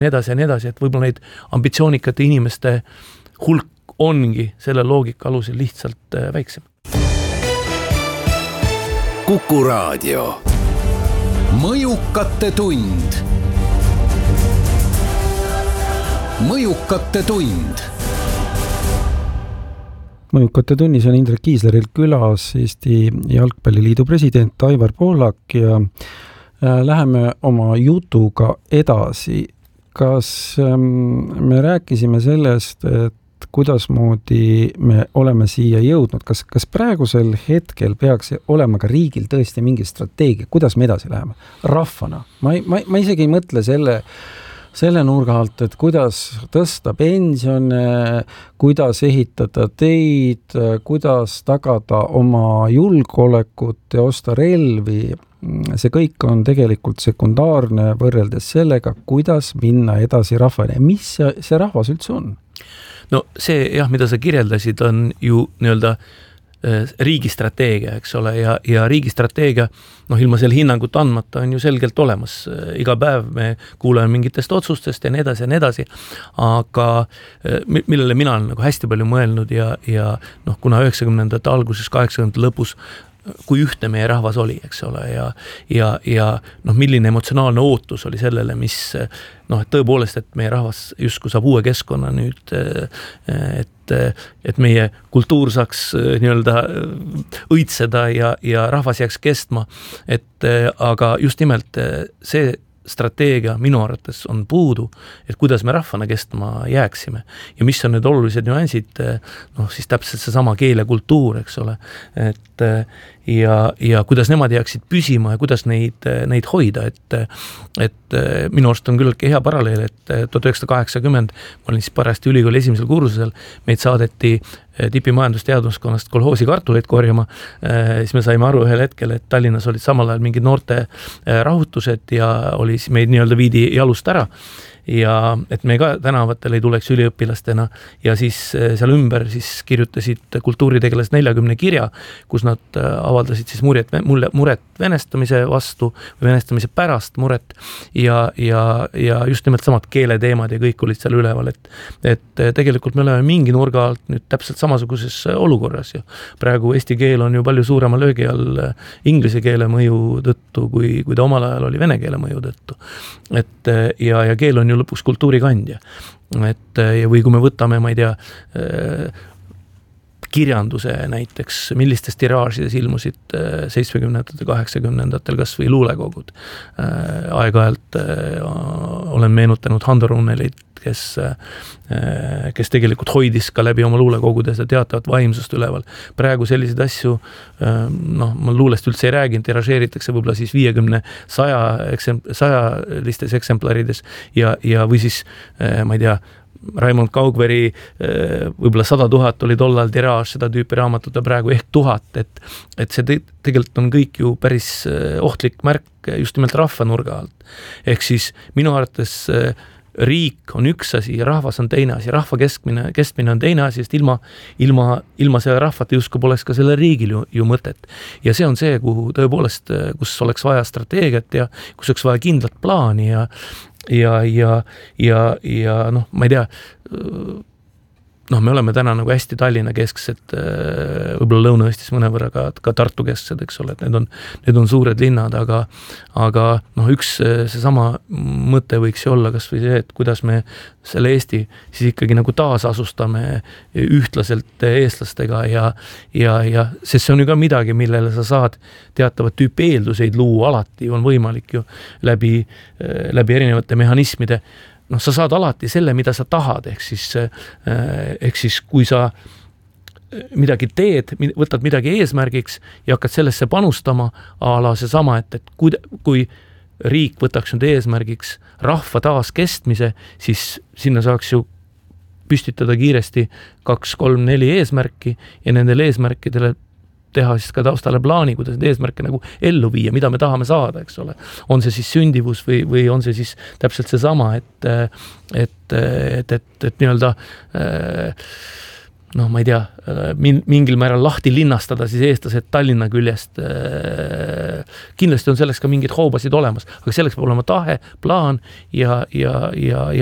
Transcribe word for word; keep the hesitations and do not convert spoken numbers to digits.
nii edasi ja nii edasi, et võib-olla neid ambitsioonikate inimeste hulk ongi selle loogika alusel lihtsalt väiksem. Kuku Raadio. Mõjukate tund. Mõjukate tund. Mõjukate tunnis on Indrek Kiisleril külas Eesti Jalgpalliliidu president Aivar Pohlak ja läheme oma jutuga edasi. Kas me rääkisime sellest, et kuidas moodi me oleme siia jõudnud? Kas, kas praegusel hetkel peaks olema ka riigil tõesti mingi strateegia, kuidas me edasi läheme? Rahvana. Ma, ma, ma isegi ei mõtle selle selle nurga alt, et kuidas tõsta pensione, kuidas ehitada teid, kuidas tagada oma julgeolekut ja osta relvi. See kõik on tegelikult sekundaarne võrreldes sellega, kuidas minna edasi rahvane. Mis see, see rahvas üldse on? No see, jah, mida sa kirjeldasid, on ju nii-öelda riigistrateegia, eks ole, ja, ja riigistrateegia, noh, ilma selle hinnangut andmata on ju selgelt olemas. Iga päev me kuuleme mingitest otsustest ja nii edasi ja nii edasi, aga millele mina olen nagu hästi palju mõelnud ja, ja noh, kuna üheksakümnendate alguses, kaheksakümnendate lõpus, kui ühtne meie rahvas oli, eks ole, ja, ja, ja noh, milline emotsionaalne ootus oli sellele, mis noh, et tõepoolest, et meie rahvas justkui saab uue keskkonna nüüd, et, et meie kultuur saaks nii-öelda õitseda ja, ja rahvas jääks kestma, et aga just nimelt see strateegia minu arvates on puudu, et kuidas me rahvana kestma jääksime ja mis on need olulised nüansid, noh siis täpselt see sama keel ja kultuur, eks ole, et ja, ja kuidas nemad jääksid püsima ja kuidas neid, neid hoida, et, et minu arust on küllalt hea paralleel, et tuhat üheksasada kaheksakümmend ma olin siis parajasti ülikooli esimesel kursusel, meid saadeti tipimajandusteaduskonnast kolhoosi kartuleid korjama, siis me saime aru ühel hetkel, et Tallinnas olid samal ajal mingid noorte rahutused ja oli meid nii-öelda viidi jalust ära ja et me ka tänavatel ei tuleks üliõpilastena ja siis seal ümber siis kirjutasid kultuuritegelased neljakümne kirja, kus nad avaldasid siis muret, mulle, muret venestamise vastu või venestamise pärast muret ja, ja, ja just nimelt samad keeleteemad ja kõik olid seal üleval, et, et tegelikult me oleme mingi nurga alt nüüd täpselt samasuguses olukorras ju. Praegu eesti keel on ju palju suurema löögi all inglise keele mõju tõttu, kui, kui ta omal ajal oli vene keele mõju tõttu. Et ja, ja keel on ju lõpuks kultuurikandja. Et, ja või kui me võtame, ma ei tea, kirjanduse näiteks, millistes tiraažides ilmusid seitsmekümnendatel, kaheksakümnendatel kas või luulekogud. Aeg-ajalt olen meenutanud Hando Runnelit, kes, kes tegelikult hoidis ka läbi oma luulekogudes ja teatavat vaimsust üleval. Praegu selliseid asju, noh, ma luulest üldse ei räägin, tiražeeritakse võib-olla siis viiekümne, sajalistes eksemplarides ja, ja või siis, ma ei tea, Raimond Kaugveri võib-olla sada tuhat oli tollal tiraaž seda tüüpi raamatut ja praegu ehk tuhat, et, et see te- tegelikult on kõik ju päris ohtlik märk just nimelt rahva nurga alt. Ehk siis minu arvates riik on üks asi ja rahvas on teine asi, rahva keskmine, kestmine on teine asi, sest ilma, ilma, ilma selle rahvat justkui poleks ka selle riigil ju, ju mõtet. Ja see on see, kuhu tõepoolest, kus oleks vaja strateegiat ja kus oleks vaja kindlat plaani ja ja, ja, ja, ja noh, ma ei tea, noh, me oleme täna nagu hästi Tallinna kesksed, võib-olla Lõuna-Eestis mõnevõrra ka, ka Tartu kesksed, eks ole, et need on, need on suured linnad, aga, aga noh, üks seesama mõte võiks ju olla kas või see, et kuidas me selle Eesti siis ikkagi nagu taasasustame ühtlaselt eestlastega ja, ja, ja sest see on ju ka midagi, millele sa saad teatavat tüüpi eelduseid luua, alati on võimalik ju läbi, läbi erinevate mehhanismide. Noh, sa saad alati selle, mida sa tahad, ehk siis, ehk siis kui sa midagi teed, võtad midagi eesmärgiks ja hakkad sellesse panustama, ala see sama, et, et kui, kui riik võtaks nüüd eesmärgiks rahva taas kestmise, siis sinna saaks ju püstitada kiiresti kaks, kolm, neli eesmärki ja nendele eesmärkidele teha siis ka taustale plaani, kuidas need eesmärke nagu ellu viia, mida me tahame saada, eks ole. On see siis sündivus või, või on see siis täpselt see sama, et, et, et, et, et nii-öelda noh, ma ei tea, mingil määral lahti linnastada siis eestlased Tallinna küljest kindlasti on selleks ka mingid hoobasid olemas, aga selleks peab olema tahe, plaan ja, ja, ja,